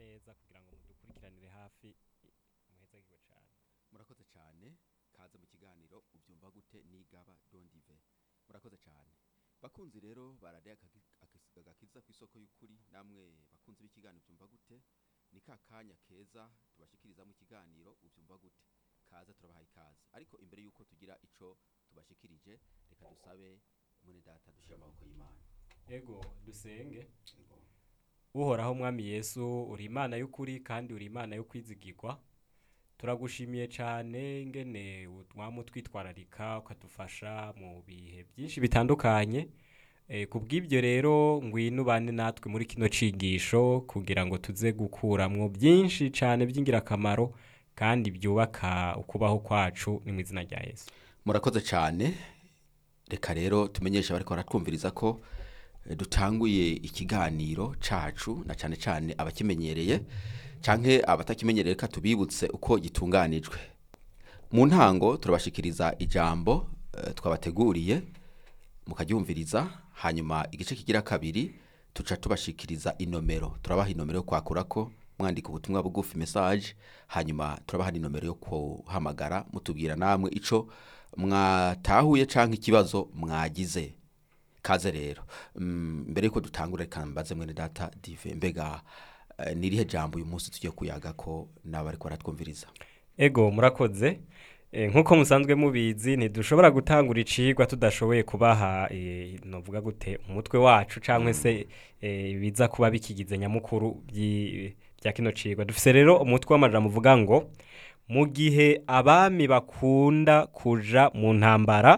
neza kugira ngo mudukurikiranire hafi muhezagirwe cyane. Murakoze cyane kaze mu kiganiro ubyumva gute nigaba dondive. Murakoze cyane bakunzi rero baradeye agakiza ku isoko y'ukuri, namwe bakunzi b'ikiganiro ubyumva gute ni kakanya keza tubashikiriza mu kiganiro ubyumva gute. Kaza turabahaye ikaze, ariko imbere yuko tugira ico tubashikirije reka dusabe mwene data dushira amaboko y'Imana. Ego dusenge. Uhoraho mwami Yesu, uri Imana y'ukuri kandi uri Imana yo kwizigirwa. Turagushimiye cyane ingene twitwararika ukadufasha mu bihe byinshi bitandukanye. Kubw'ibyo rero ngwino ubane natwe muri kino cigisho kugira ngo tuze gukuramwo byinshi cyane by'ingirakamaro kandi byubaka ukubaho kwacu ni mu izina rya Yesu. Murakoze cyane. Reka rero tumenyesha bariko baratwumviriza ko dutanguye ikiganiro cacu na cyane cyane abakimenyereye canke abatakimenyereye ka tubibutse uko gitunganijwe. Mu ntango turabashikiriza ijambo twabateguriye mukaryumviriza, hanyuma igice kigira kabiri tuca tubashikiriza inomero. Turabaha inomero yo kwakurako mwandika ubutumwa bugufi message, hanyuma turabaha inomero yo kuhamagara mutubwira namwe ico mwatahuye canke ikibazo mwagize. Kaze rero mbere yuko dutangura reka mbaze mwene data Dive, mbega nirihe jambo uyu munsi tugiye kuyaga ko n'abariko baratwumviriza? Ego murakoze. Nkuko musanzwe mubizi ntidushobora gutangura icigwa tudashoboye kubaha novuga gute umutwe wacu canke se biza kuba bikigize nyamukuru bya kino cigwa. Dufise rero umutwe w'amajambo uvuga ngo mu gihe abami bakunda kuja mu ntambara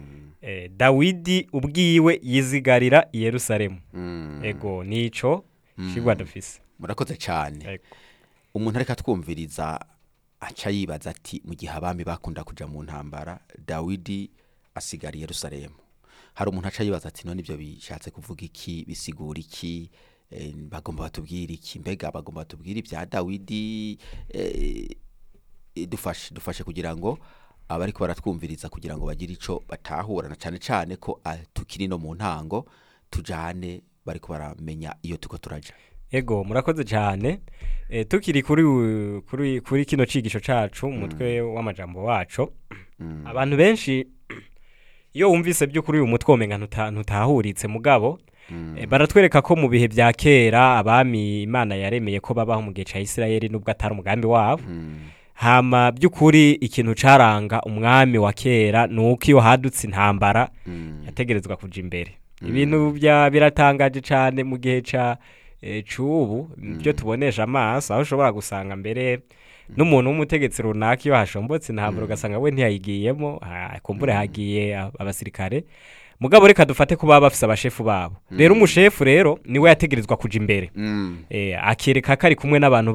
Dawidi ubwiwe yizigarira i Yerusalemu. Ego nico cigwa dufise. Murakoze cyane. Umuntu ariko atwumviriza aca yibaza ati mu gihe abami bakunda kuja mu ntambara Dawidi asigara i Yerusalemu. Hari umuntu aca yibaza ati none ibyo bishatse kuvuga iki, bisigura iki, bagomba batubwira iki? Mbega bagomba batubwira ibya Dawidi? Dufashe kugira ngo abariko baratwumviriza kugira ngo bagire ico batahura, na cyane cyane ko tukiri no mu ntango tujane bariko baramenya iyo tuko turaja. Ego murakoze cyane. Tukiri kuri kino cigisho cacu umutwe w'amajambo wacu. Abantu benshi iyo wumvise byo kuri uyu mutwe omenga ntutahuritse mugabo baratwereka ko mu bihe bya kera abami Imana yaremeye ko babaho mu gihe ca Isirayeli nubwo atari umugambi wabo. Hama by'ukuri ikintu caranga umwami wa kera nuko iyo hadutse intambara yategerezwa kuja imbere. Ibintu biratangaje cyane mu gihe ca cubu byo tubonesha amaso, aho ushobora gusanga mbere n'umuntu w'umutegetsi runaka iyo hashombotse intambara ugasanga we ntiyayigiyemo, kumbure hagiye abasirikare. Mugabo reka dufate ko baba bafise abashefu babo. Rero umushefu rero niwe yategerezwa kuja imbere. Akereka kari kumwe n'abantu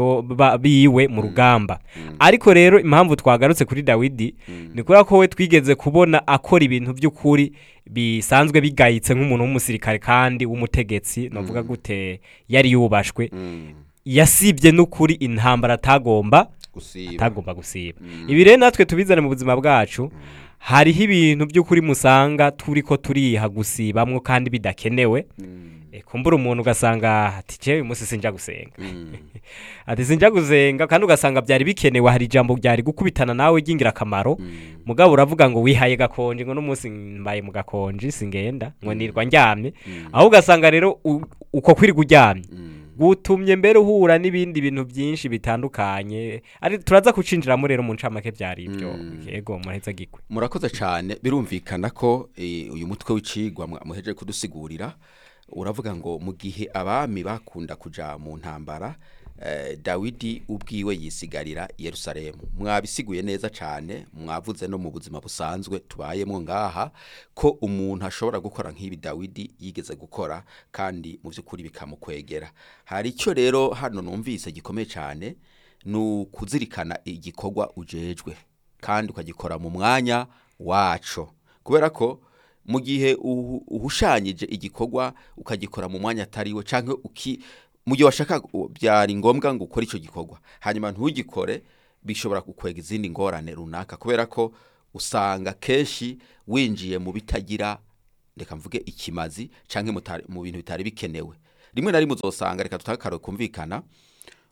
biwe mu rugamba. Ariko rero impamvu twagarutse kuri Dawidi ni kubera ko we twigeze kubona akora ibintu by'ukuri bisanzwe bigayitse nk'umuntu w'umusirikare kandi w'umutegetsi, novuga gute yari yubashwe. Yasibye n'ukuri intambara atagomba gusiba. Ibi rero natwe tubizane mu buzima bwacu. Hariho ibintu by'ukuri musanga turiko turiha gusibamwo kandi bidakenewe. Kumbura umuntu ugasanga ati je uyu munsi sinja gusenga. Ati sinja gusenga kandi ugasanga byari bikenewe, hari ijambo byari gukubitana nawe gingira kamaro. Mugabo uravuga ngo wihaye gakonje ngo no munsi mbaye mu gakonje singenda ngo nirwa njyamye. Aho ugasanga rero uko kwiri guryamye gutumye mbere uhura n'ibindi bintu byinshi bitandukanye. Ari turaza kucinjiramo rero mu ncamake byari ibyo. Ego muraheza gikwe. Murakoze cyane. Birumvikana ko uyu mutwe w'icigwa muheje kudusigurira. Uravuga ngo mu gihe abami bakunda kuja mu ntambara Dawidi ubwiwe yisigarira i Yerusalemu. Mwabisiguye neza cyane, mwavuze no mu buzima busanzwe tubayemo ngaha ko umuntu ashobora gukora nk'ibi Dawidi yigeze gukora kandi mu by'ukuri bikamukwegera. Hari icyo rero hano numvise gikomeye cyane, kuzirikana igikorwa ujejwe kandi ukagikora mu mwanya wacu, kubera ko mu gihe uhushanyije igikorwa ukagikora mu mwanya atariwe canke mu gihe washaka byari ngombwa ngo ukore ico gikorwa hanyuma ntugikore, bishobora kukwega izindi ngorane runaka, kubera ko usanga kenshi winjiye mu bitagira reka mvuge ikimazi canke mu bintu bitari bikenewe. Rimwe na rimwe uzosanga reka tutakaro kumvikana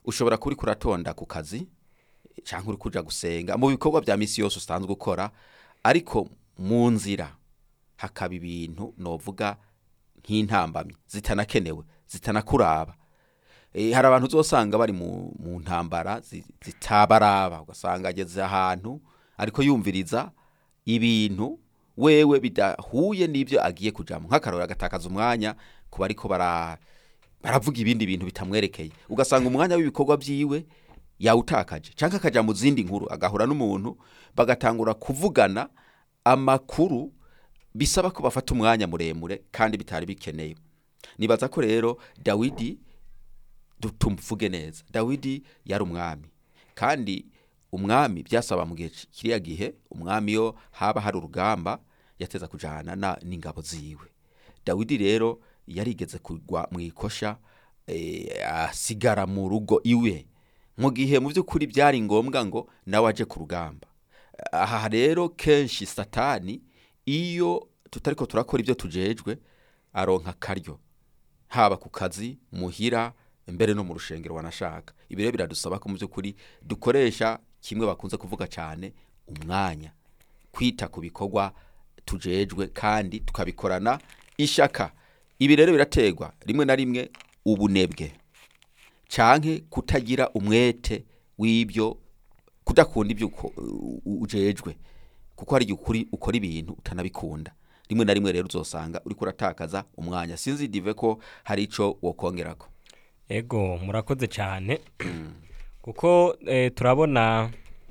ushobora kuri kuratonda ku kazi cyangwa uri kuja gusenga mu bikorwa bya misi yose usanzwe gukora, ariko mu nzira hakaba ibintu novuga nk'intambamyi zitanakenewe zitanakuraba. Hari abantu uzosanga bari mu ntambara zitabaraba, ugasanga ageze ahantu ariko yumviriza ibintu wewe bidahuye n'ibyo agiye kujamo, nk'akarora agatakaza umwanya kuba ariko baravuga ibindi bintu bitamwerekeye, ugasanga umwanya w'ibikorwa byiwe yawutakaje, cyangwa akaja mu zindi nkuru agahura n'umuntu bagatangura kuvugana amakuru bisaba ko bafata umwanya muremure kandi bitari bikeneye. Nibaza ko rero Dawidi, tumvuge neza, Dawidi yari umwami, kandi umwami byasaba mu gihe kiriya gihe umwami yo haba hari urugamba yateza kujana n'ingabo ziwe. Dawidi rero yarigeze kugwa mu ikosha, asigara mu rugo iwe mu gihe mu by'ukuri byari ngombwa ngo nawe aje ku rugamba. Aha rero kenshi Satani iyo tutariko turakora ibyo tujejwe aronka karyo, haba ku kazi, muhira, mbere no mu rushengero wanashaka. Ibi rero biradusaba ko mu by'ukuri dukoresha kimwe bakunze kuvuga cyane, umwanya, kwita ku bikorwa tujejwe kandi tukabikorana ishaka. Ibi rero birategwa rimwe na rimwe ubunebwe canke kutagira umwete w'ibyo, kudakunda ibyo ujejwe, kuko hari ukuri ukora ibintu utanabikunda. Rimwe na rimwe rero uzosanga uri kuratakaza umwanya. Sinzi Dive ko hari ico wokongerako. Ego murakoze cyane kuko turabona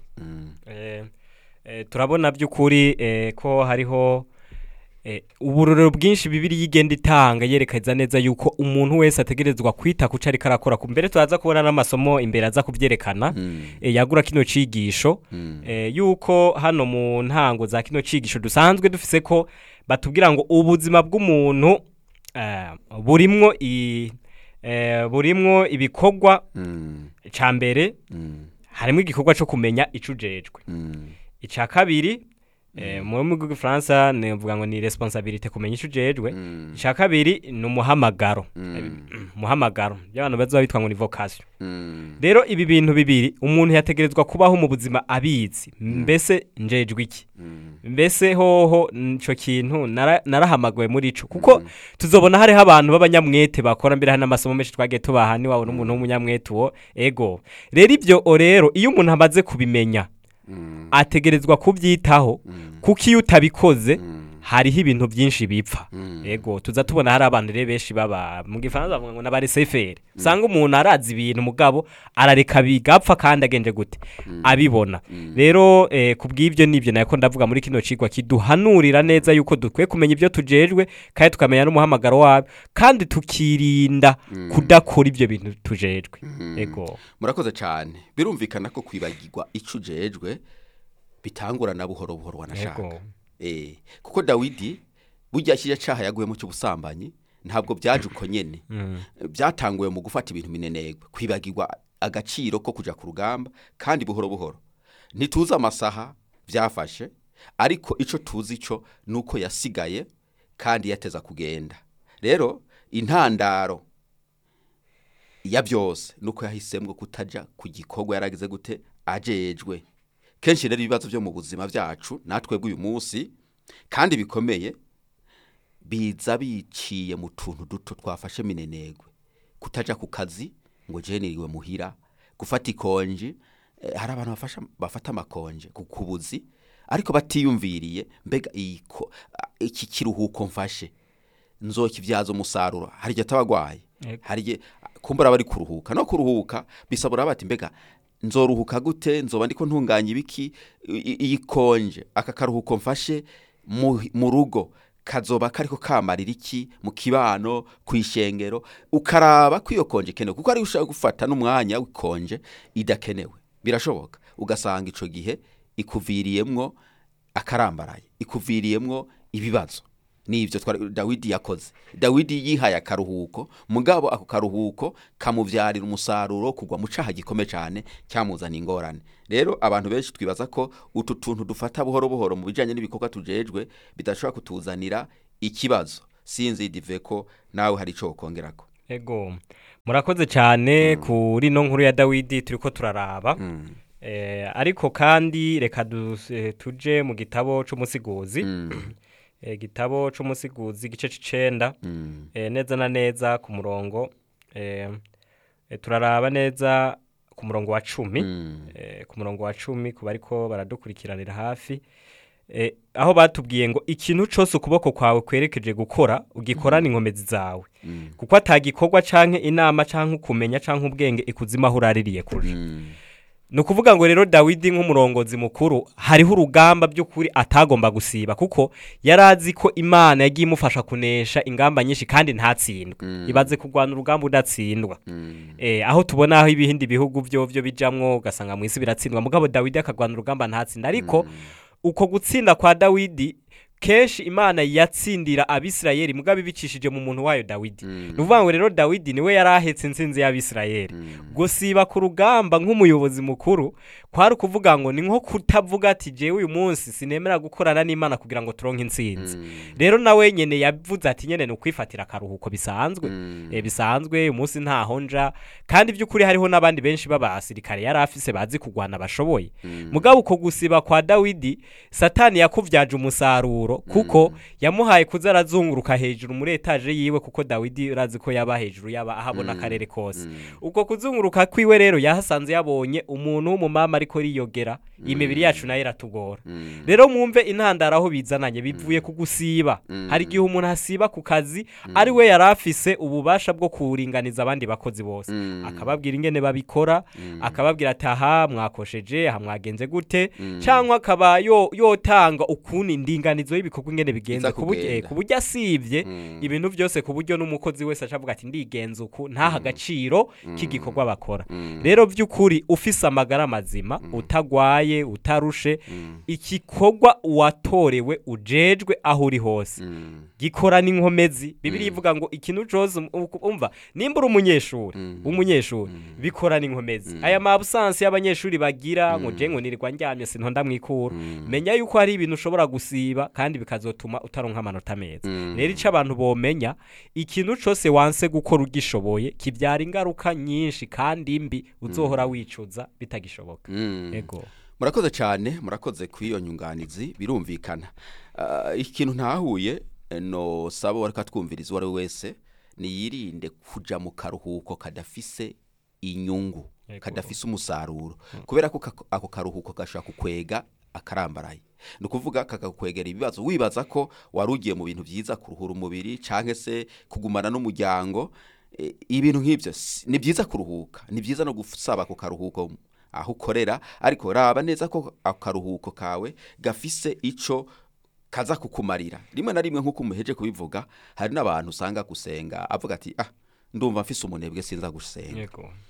turabona by'ukuri ko hariho uburorero bwinshi Bibiliya igenda itanga yerekeza neza yuko umuntu wese ategerezwa kwita kuca ariko arakora. Mbere turaza kubona n'amasomo imbere aza kubyerekana yagura kino cigisho, yuko hano mu ntango za kino cigisho dusanzwe dufise ko batubwira ngo ubuzima bw'umuntu burimwo ibikorwa. Ca mbere harimo igikorwa cyo kumenya ico ujejwe. Ica kabiri mu rurimi rw'igifaransa nivuga ngo ni responsabilité, kumenya ico ujejwe. Ica kabiri ni umuhamagaro, umuhamagaro y'abantu bazoba bitwa ngo ni vocation. Rero ibi bintu bibiri umuntu yategerezwa kubaho mu buzima abizi, mbese njejwe iki, mbese hoho ico kintu narahamagawe muri ico, kuko tuzobona hariho abantu b'abanyamwete bakora mbere hano amasomo menshi twagiye tubaha ni wawe n'umuntu w'umunyamwete uwo. Ego rero ibyo rero iyo umuntu amaze kubimenya ategerezwa kubyitaho, kuko iyo utabikoze hariho ibintu byinshi bipfa. Ego tuza tubona hari abantu rero benshi baba mu gifaransa bavuga ngo n'abari sefere, usanga umuntu arazi ibintu mugabo arareka bigapfa kandi agenje gute abibona. Rero kubw'ibyo nibyo nako ndavuga muri kino cigwa kiduhanurira neza yuko dukwiye kumenya ibyo tujejwe kandi tukamenya n'umuhamagaro wabo, kandi tukirinda kudakora ibyo bintu tujejwe. Ego murakoze cyane. Birumvikana ko kwibagirwa ico ujejwe bitangura na buhoro buhoro wanashaka. Kuko Dawidi burya kije caha yaguyemo cy'ubusambanyi ntabwo byaje uko nyene, byatanguye mu gufata ibintu minenegwe, kwibagirwa agaciro ko kuja ku rugamba, kandi buhoro buhoro. Ntituza amasaha byafashe, ariko ico tuzi cyo nuko yasigaye kandi yateza kugenda. Rero intandaro ya byose nuko yahisemwe kutaja ku gikorwa yaragize gute ajejwe. Kenshi rero ibibazo byo mu buzima byacu natwe bw'uyu munsi kandi bikomeye biza biciye mu tuntu duto twafashe minenegwe, kutaja ku kazi ngo jeneriwe muhira, gufata ikonje. Hari abantu bafata amakonje kukubuzi ariko batiyumviriye, mbega iki kiruhuko mfashe nzokivyaza umusaruro, hari gihe tabagwaye, hari kumbura bari kuruhuka. No kuruhuka bisabura bati mbega nzoruhuka gute, nzoba ndiko ntunganya ibiki, ikonje aka karuhuko mfashe mu rugo kazoba kariko kamarira iki mu kibano, kwishengero. Ukaraba kwiyo konje kenewe, kuko ari ushaka gufata n'umwanya w'ikonje idakenewe. Birashoboka ugasanga ico gihe ikuviriyemwo akarambaraye, ikuviriyemwo ibibazo. Nivyo Dawidi yakoze. Dawidi yihaye akaruhuko, mugabo ako karuhuko kamuvyarira umusaruro kugwa mu caha gikomeye cyane cyamuzana ingorane. Rero abantu benshi twibaza ko utu tuntu dufata buhoro buhoro mu bijanye n'ibikorwa tujejwe bidashobora kutuzanira ikibazo. Sinzi Dive ko nawe hari ico ukongerako. Ego murakoze cyane kuri no nkuru ya Dawidi turiko turaraba ariko kandi reka tuje mu gitabo c'umusiguzi gitabo c'umusiguzi gice c'icenda neza na neza ku murongo turaraba neza ku murongo wa 10 ku murongo wa 10 kuba ariko baradukurikiranira hafi aho batubwiye ngo ikintu cyose ukuboko kwawe kwerekeje gukora ugikorana inkomezi zawe kuko atagikorwa canke inama canke ukumenya canke ubwenge ikuzima aho uraririye kuje nukuvuga ngo rero Dawidi nk'umurongozi mukuru hariho urugamba by'ukuri atagomba gusiba kuko yarazi ko Imana yagiye imufasha kunesha ingamba nyinshi kandi ntatsindwe ibaze kugwana urugamba udatsindwa aho tubona aho ibihindi bihugu byo bijamwo ugasanga mu isi biratsindwa mugabo Dawidi akagwana urugamba ntatsinda ariko uko gutsinda kwa Dawidi kenshi Imana yatsindira Abisirayeli mugabe bicishije mu muntu wayo Dawidi nuvuga ngo rero Dawidi niwe yarahetse insinzi y'Abisirayeli gusiba ku rugamba nk'umuyobozi mukuru kwari kuvuga ngo ni nko kutavuga ati jewe uyu munsi sinemera gukorana n'Imana kugira ngo turonke insinzi rero nawe nyene yavuze ati nyene no kwifatira karuhuko bisanzwe bisanzwe umunsi nta honja kandi by'ukuri hariho nabandi benshi b'abasirikare yarafise bazi kugwana bashoboye mugabo uko gusiba kwa Dawidi Satani yakuvyaje umusaruro kuko yamuhaye kuzarazunguruka hejuru muri etaje yiwe kuko Dawidi urazi ko yaba hejuru yaba ahabona akarere kose uko kuzunguruka kwiwe rero yahasanze yabonye umuntu w'umumama ariko riyogera imibiri yacu nayo iratugora rero mwumve intandara aho bizananye bivuye kugusiba hari gihe umuntu hasiba ku kazi ari we yarafise ububasha bwo kuringaniza abandi bakozi bose akababwira ingene babikora akababwira ati aha mwakosheje aha mwagenze gute cyangwa akaba yotanga ukuni ndinganizo y'ibikorwa ingene bigenze kuburyo asivye ibintu byose kuburyo n'umukozi wese acavuga ati ndigenza uku ntaha agaciro k'igikorwa bakora rero by'ukuri ufise amagara mazima utagwaye utarushe ikikorwa watorewe ujejwe aho uri hose gikora n'inkomezi Bibiliya ivuga ngo ikintu cyose umva nimbura umunyeshuri bikora n'inkomezi aya mabusansi y'abanyeshuri bagira ngo je ngo nirirwa njyamye sintonda mwikura menya yuko hari ibintu ushobora gusiba kandi bikazotuma utaronka amanota meza rero ico abantu bomenya ikintu cyose wanse gukora ugishoboye kibyara ingaruka nyinshi kandi mbi uzohora wicuza bitagishoboka ego murakoze cyane murakoze kwiyo nyunganizi birumvikana ikintu ntahuye no sabo wareka twumviriza wari wese niyirinde kuja mu karuhuko kadafise inyungu kadafise umusaruro kubera ko ako karuhuko gashaka kukwega akarambaraye nukuvuga kakakwegera ibibazo wibaza ko warugiye mu bintu byiza kuruhura umubiri canke se kugumana n'umuryango ibintu nk'ibyo ni byiza kuruhuka ni byiza no gusaba ku karuhuko aho ukorera ariko raba neza ko akaruhuko kawe gafise ico kaza kukumarira rimwe na rimwe nkuko umuheje kubivuga hari n'abantu usanga gusenga avuga ati ndumva mfise umunebwe sinza gusenga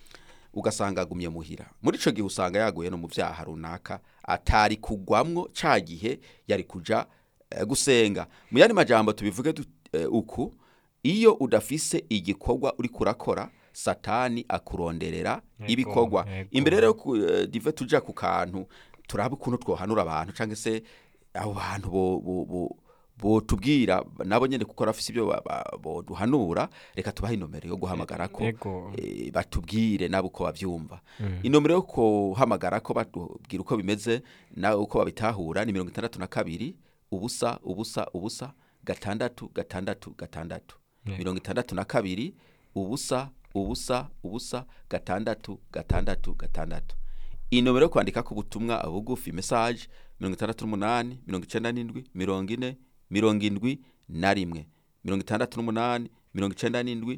ugasanga agumye muhira muri ico gihe usanga yaguye no mu vyaha runaka atari kugwamwo ca gihe yari kuja gusenga mu yandi majambo tubivuge uku iyo udafise igikorwa uri kurakora Satani akuronderera ibikorwa imbere rero dive tuja ku kantu turaba ukuntu twohanura abantu canke se abo bantu bo tubwira nabo nyene kuko rafise ibyo bo duhanura reka tubaha inomero yo guhamagara ko batubwire nabo uko bavyumva inomero yo guhamagara ko batubwira uko bimeze na uko babitahura ni 62 ubusa ubusa ubusa gatandatu gatandatu gatandatu 62 ubusa ubusa ubusa gatandatu gatandatu gatandatu inomero yo kwandika ku butumwa abugufi message 68 97 40 71 68 97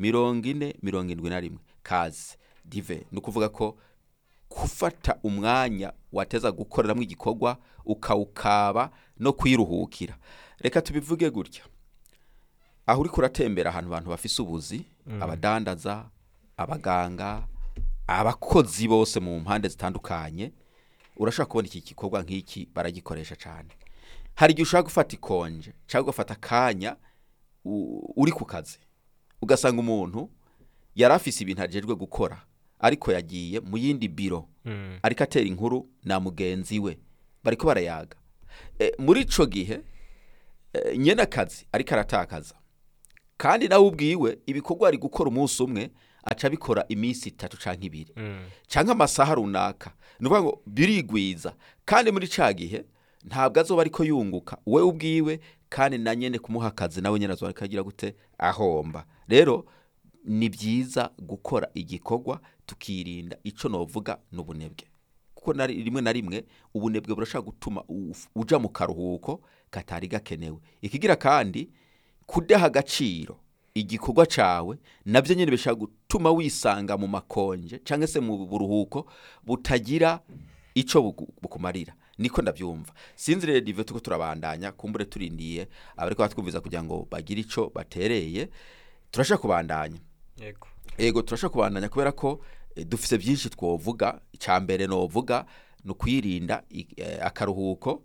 40 kazi dive nukuvuga ko kufata umwanya wateza gukoreramo igikorwa ukawukaba no kwiruhukira reka tubivuge gutya aho uri kuratembera ahantu abantu bafise ubuzi abadandaza abaganga abakozi bose mu mpande zitandukanye urashaka kubona iki gikorwa nk'iki baragikoresha cyane hari igihe ushaka gufata ikonje cyangwa gufata kanya uri ku kazi ugasanga umuntu yarafise ibintu ajejwe gukora ariko yagiye mu yindi biro ariko atera inkuru na mugenzi we bariko barayaga muri ico gihe nyene akazi ariko aratakaza kandi nawe ubwiwe ibikorwa ari gukora umunsi umwe aca bikora iminsi 3 canke 2 canke amasaha runaka nuvuga ngo birigwiza kandi muri ca gihe ntabwo azoba ariko yunguka we ubwiwe kandi na nyene kumuha akazi nawe nyene azoba akagira gute ahomba. Rero ni byiza gukora igikorwa tukirinda ico novuga n'ubunebwe, kuko rimwe na rimwe ubunebwe burashaka gutuma uja mu karuhuko katari gakenewe. Ikigira kandi kudaha agaciro igikorwa cawe navyo nyene bishaka gutuma wisanga mu makonje canke se mu buruhuko butagira ico bukumarira. Niko ndavyumva. Sinzi rero dive tuko turabandanya kumbure turindiye abariko batwumviza kugira ngo bagire ico batereye. Turashaka kubandanya. Ego turashaka kubandanya kubera ko dufise byinshi twovuga. Icambere no vuga no kwirinda akaruhuko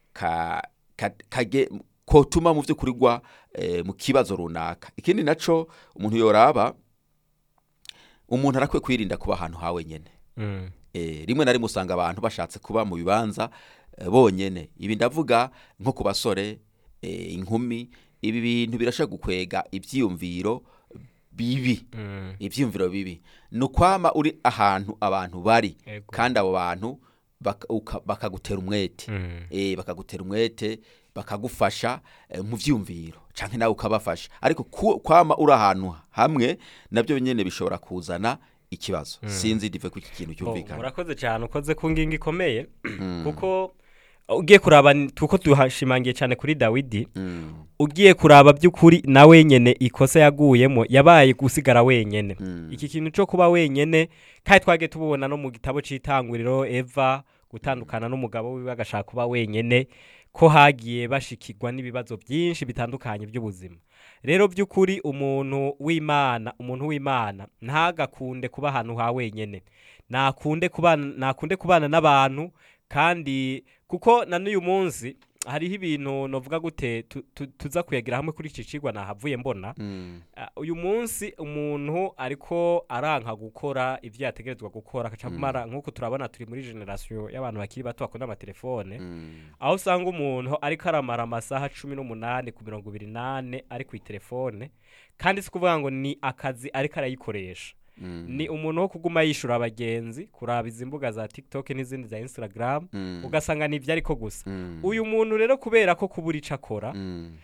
ko tuma mu vyo kurigwa mu kibazo runaka. Ikindi naco umuntu yoraba umuntu arakwe kwirinda kuba ahantu hawe nyene. Rimwe na rimwe usanga abantu bashatse kuba mu bibanza bonyene. Ibi ndavuga nko ku basore, inkumi, ibi bintu birashaka gukwega ivyiyumviro bibi. Ivyiyumviro bibi nukwama uri ahantu abantu bari kandi abo bantu bakagutera umwete. Bakagutera umwete, bakagufasha mu vyumviro canke nawe ukabafasha, ariko kwama uri ahantu hamwe nabyo nyene bishobora kuzana ikibazo. Sinzi dive ku ikintu cyumvikana. Murakoze cyane ukoze ku ngingo ikomeye kuko ugiye kuraba tuko tuhashimangiye cyane kuri Dawidi. Ugiye kuraba by'ukuri na wenyene ikosa yaguyemo yabaye gusigara wenyene. Iki kintu cyo kuba wenyene kandi twage tububona no mu gitabo c'itanguriro Eva gutandukana n'umugabo wiwe agashaka kuba wenyene, ko hagiye bashikirwa n'ibibazo byinshi bitandukanye by'ubuzima. Rero by'ukuri umuntu w'Imana ntagakunde kuba ahantu ha wenyene, nakunde kubana n'abantu. Kandi kuko na n'uyu munsi hariho ibintu novuga gute tuza kuyagira hamwe kuri iki cigwa nahavuye mbona. Uyu munsi umuntu ariko aranka gukora ivyo yategerezwa gukora akacamara nkuko turabona turi muri generation y'abantu bakiri bato bakunda amatelefone. Aho usanga umuntu ariko aramara amasaha 18 ku 28 ari ku telefone, kandi sikuvuga ngo ni akazi ariko arayikoresha. Ni umuntu wo kuguma yishura abagenzi, kuraba izimbuga za TikTok n'izindi za Instagram, ugasanga ni ivyo ariko gusa. Uyu muntu rero kubera ko kubura ico akora,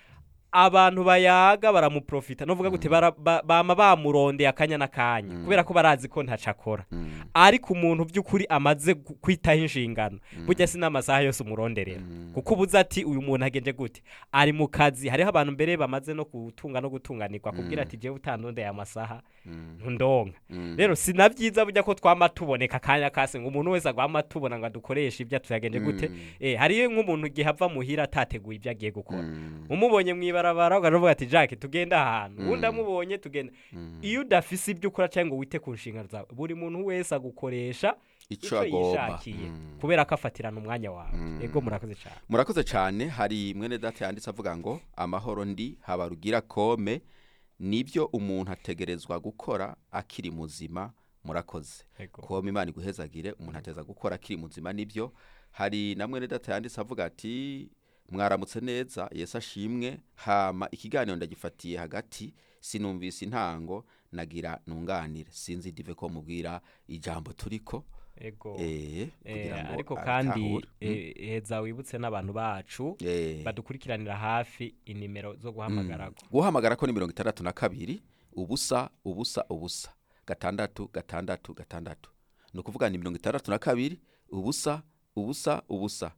abantu bayaga baramuprofita, novuga gute bama bamurondeye akanya nakanya kubera ko barazi ko ntaca akora. Ariko umuntu by'ukuri amaze kwitaho inshingano burya sinamasaha yose umuronderera, kuko ubuza ati uyu muntu agenje gute ari mu kazi. Hariho abantu mbere bamaze no gutunga no gutunganirwa kubwira ati je utandonde ya masaha ndonka. Rero sinavyiza burya ko twama tuboneka kanya kase ngo umuntu wese agwama tubona ngo adukoresha ibyo tuyagenje gute. Hariyo nk'umuntu gihava muhira atateguye ibyo agiye gukora, umubonye mwibarabara ugavuga ati Jack tugenda ahantu, undi amubonye tugenda. Iyo udafise ibyo ukora cyangwa wite ku nshingano zawe, buri muntu wese agukoresha ico yishakiye kubera ko afatirana umwanya wawe. Ego murakoze cyane. Hari mwene data yanditse avuga ngo amahoro ndi habarugira kome nibyo umuntu ategerezwa gukora akiri muzima. Murakoze kome, Imana iguhezagire. Umuntu ateza gukora akiri muzima nibyo. Hari na mwene data yanditse avuga ati mwaramutse neza, Yesu ashimwe. Hama ikiganiro ndagifatiye hagati, sinumvise intango, nagira nunganire. Sinzi dive ko mubwira ijambo turiko. Ego ariko kandi heza wibutse n'abantu bacu badukurikiranira hafi inimero zo guhamagara ko ni 62 ubusa ubusa ubusa 666. No kuvuga ni 62 ubusa ubusa ubusa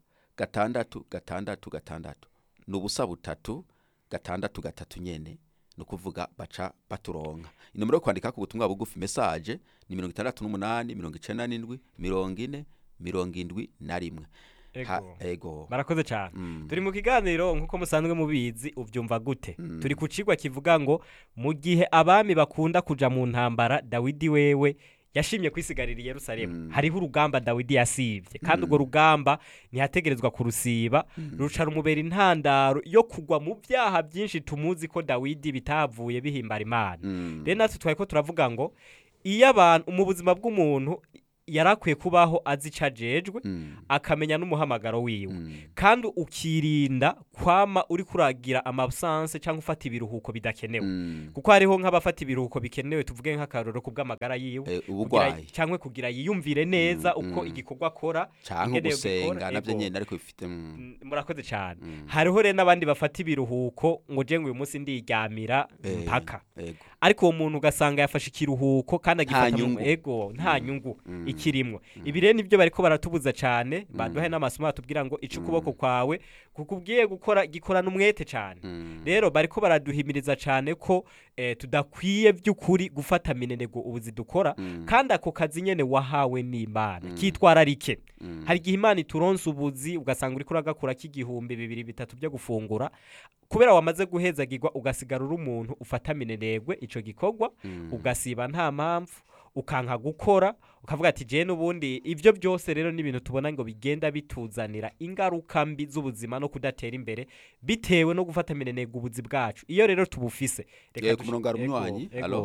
666. Nubusa butatu 663 nyene. No kuvuga baca baturonka. Inomero yo kwandika ku butumwa bugufi message ni 68 97 40 Ego. Barakoze cyane. Turi mu kiganiro nkuko musanzwe mubizi uvyumva gute. Turi ku cigwa kivuga ngo mu gihe abami bakunda kuja mu ntambara, Dawidi wewe yashimye kwisigarira Yerusalemu. Hariho urugamba Dawidi yasivye, kandi urwo rugamba ntihategerezwa kurusiba, ruca rumubera intandaro yo kugwa mu byaha byinshi tumuzi ko Dawidi bitavuye bihimbara Imana. Rero natwe twari ko turavuga ngo iyo abantu mu buzima bw'umuntu yarakwiye kubaho azi ico ajejwe akamenya n'umuhamagaro wiwe kandi ukirinda kwama uri kuragira amabusanse cyangwa ufata ibiruhuko bidakenewe kuko hariho nk'abafata ibiruhuko bikenewe tuvuge nk'akaroro kubw'amagara yiwe cyangwa kugira yiyumvire neza uko igikorwa akora cyangwa gusenga navyo nyene ariko bifite murakoze cyane hariho rero n'abandi bafata ibiruhuko ngo je ngo uyu munsi ndiryamira mpaka ariko uwo muntu ugasanga yafashe ikiruhuko kandi agifata nta nyungu ikirimwo ibi rero nibyo bariko baratubuza cyane baduhaye n'amasomo atubwira ngo ico ukuboko kwawe kukubwiye gikorana umwete cyane rero bariko baraduhimiriza cyane ko tudakwiye by'ukuri gufata minenego ubuzi dukora kandi ako kazi nyene wahawe n'Imana kitwararike hari igihe Imana ituronse ubuzi ugasanga uri kuragakura k'igihumbi 2-3 byo gufungura kubera wamaze guhezagirwa ugasigara uri umuntu ufata minenegwe ico gikorwa ugasiba nta mpamvu ukanka gukora ukavuga ati je n'ubundi ivyo byose rero n'ibintu tubona ngo bigenda bituzanira ingaruka mbi z'ubuzima no kudatera imbere bitewe no gufata minenegwe ubuzi bwacu iyo rero tubufise reka kumurongara umwanyi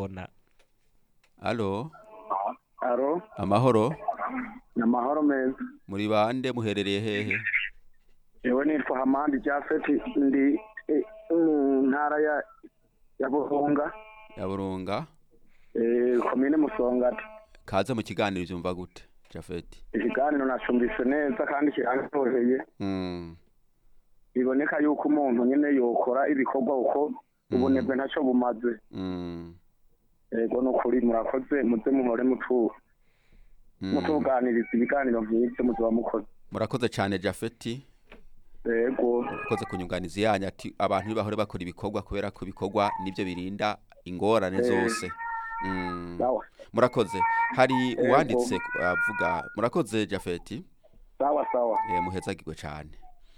allo amahoro namahoro meza muri bande muherereye hehe yewe nitwa Hamandi Jafeti ndi ntara ya Burunga komine Musongati kaza mu kiganiro byumva gute Jafeti ikiganiro nacumbise neza kandi kirantoheye biboneka yuko umuntu nyene yokora ibikorwa uko ubunebwe ntaco bumaze ego no kuri murakoze muze muhore mutuganiriza ibiganiro nk'ibyo muzoba mukoze murakoze cyane Jafeti ego murakoze kunyunganiza yanyu ati abantu bahore bakora ibikorwa kubera ko ibikorwa nibyo birinda ingorane zose murakoze hari uwanditse avuga murakoze Jafeti sawa muhezagirwe cyane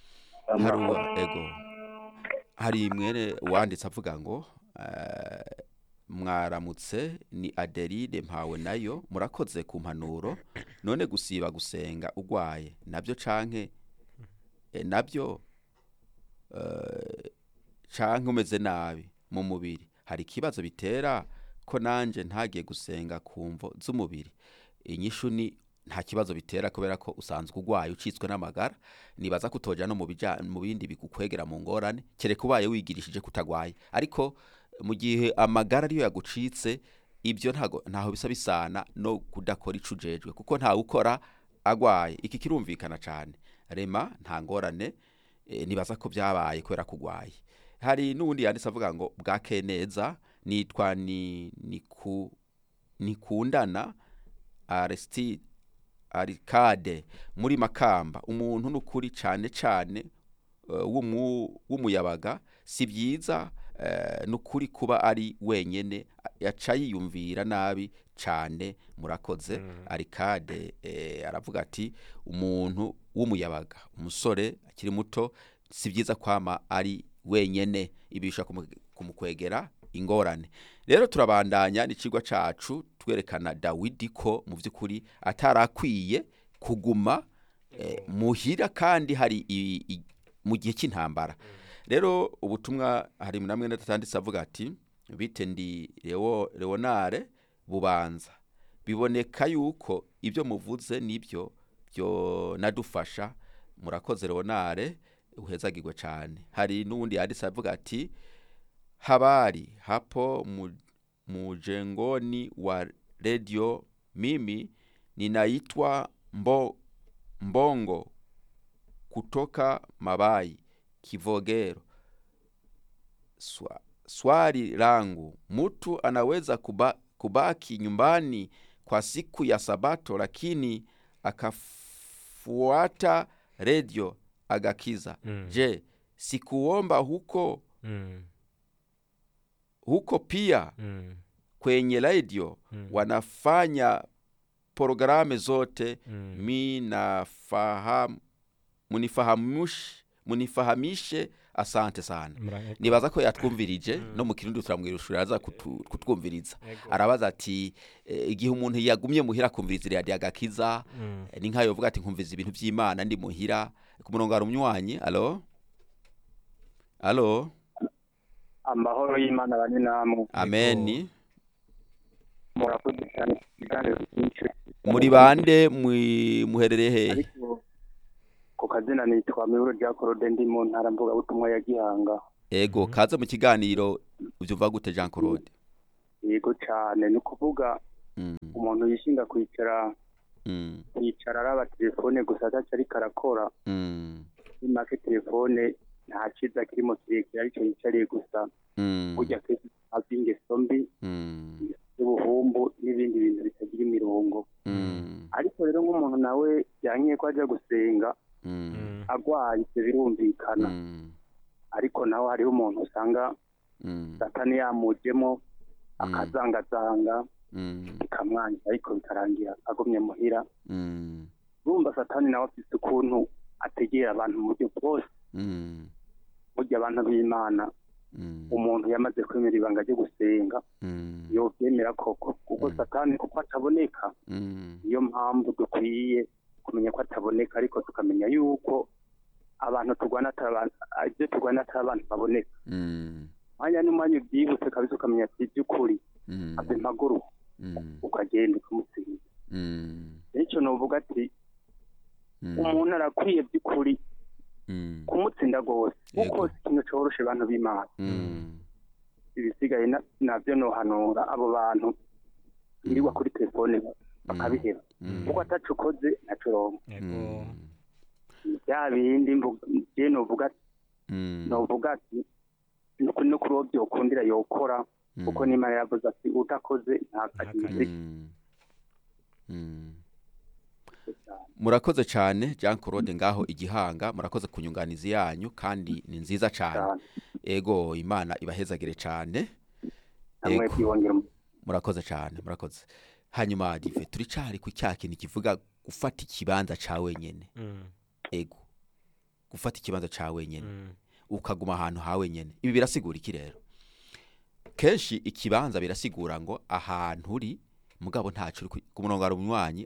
hari mwene uwanditse avuga ngo mwaramutse ni Adeline mpawe nayo murakoze ku mpanuro none gusiba gusenga ugwaye nabyo canke nabyo canke umeze nabi mu mubiri hari kibazo bitera ko nanje ntagiye gusenga kumvo z'umubiri inyishu ni nta kibazo bitera kubera ko usanzwe ugwaye ucitswe n'amagara nibaza kutoja no mu bindi bikukwegera mu ngorane kereka ubaye wigirishije kutagwaye ariko mu gihe amagara ariyo yagucitse ibyo ntaho bisa bisana no kudakora icujejwe kuko nta ukora agwaye iki kirumvikana cyane rema nta ngorane nibaza ko byabaye kubera kugwaye hari n'ubundi yanditse avuga ngo bwake neza nitwa nikundana Arcade muri Makamba umuntu n'ukuri cyane w'umuyabaga si byiza nukuri kuba ari wenyene yaca yiyumvira nabi cyane murakoze Arcade aravuga ati umuntu w'umuyabaga umusore akiri muto si byiza kwama ari wenyene ibisha kumukwegera ingorane rero turabandanya n'icigwa cacu twerekana Dawidi ko mu by'ukuri atarakwiye kuguma muhira kandi hari mu gihe cy'intambara rero ubutumwa hari namwe natanditse avuga ati bite ndi Leonare Bubanza biboneka yuko ibyo muvuze nibyo byo nadufasha murakoze Leonare uhezagirwe cyane hari n'ubundi yanditse avuga ati habari hapo mujengoni wa radio mimi ninaitwa Mbongo kutoka Mabai Kivogero swali langu mtu anaweza kubaki nyumbani kwa siku ya Sabato lakini akafuata radio agakiza je sikuomba huko pia kwenye radio wanafanya programu zote munifahamishe asante sana nibaza ko yatwumvirije no mu kirundi turamwirushura aza kutwumviriza arabaza ati igihe umuntu yagumye muhira kumviriza radio agakiza ni nkayo vuga ati nkumviza ibintu by'Imana ndi muhira ku murongo ari umnywanyi allo amahoro y'Imana bane namwe amen murakoze cyane ibiganiro byinshi muri bande muherereye hehe? ariko ku kazina nitwa Miburo rya Claude ndi mu ntara mvuga butumwa ya Gihanga. Ego kaze mu kiganiro uvyumva gute Jean Claude? Yego cyane ni kuvuga umuntu yishinga kwicara yicara araba telefone gusa atari karakora ni make telefone nta kiza kirimo kirekire aricyo yicariye gusa burya kezi azingeso mbi y'ubuhumbu n'ibindi bintu bitagira imirongo ariko rero nk'umuntu nawe yankiye ko ajya gusenga agwaye ibyo birumvikana ariko nawe hariho umuntu usanga satani yamujemo akazangazanga bikamwanya ariko bikarangira agumye muhira urumva satani nawe afite ukuntu ategera abantu mu buryo bwose burya abantu b'Imana umuntu yamaze kwemera ibanga ryo gusenga yobyemera koko kuko satani kuko ataboneka niyo mpamvu dukwiye kumenya ko ataboneka ariko tukamenya yuko abantu turwana atari abantu baboneka mwanya n'umwanya ubyibutse kabisa ukamenya ati by'ukuri ave maguru ukagenda ukamutsinda nicyo nuvuga ati umuntu arakwiye by'ukuri kumutsinda rwose kuko ikintu coroshe abantu b'Imana ibisigaye navyo nohanura abo bantu birirwa kuri telefone bakabiheba kuko ataco ukoze ntaco ronka bya bindi novuga ati no kuri uwo byokundira yokora kuko n'Imana yavuze ati utakoze ntakagize. Murakoze cyane Jean Claude ngaho Igihanga, murakoze kunyunganizi yanyu kandi ni nziza cyane. Ego Imana ibahezagire cyane. Murakoze cyane, murakoze. Hanyuma dive turi cari ku cyaki nikivuga gufata ikibanza ca wenyene. Ego gufata ikibanza ca wenyene ukaguma ahantu ha wenyene. Ibi birasigura iki rero? Kenshi ikibanza birasigura ngo ahantu uri mugabo ntacu uri ku murongo ari umunywanyi.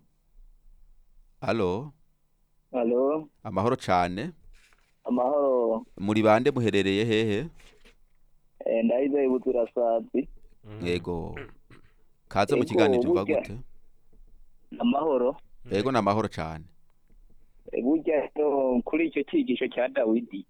Alo. Amahoro cyane. Amahoro. Muri bande muherereye hehe? Ndahize Buturasazi. Yego. Kaze mu kiganiro uva gute? Amahoro. Yego namahoro cyane. Burya kuri icyo cyigisho cya Dawidi.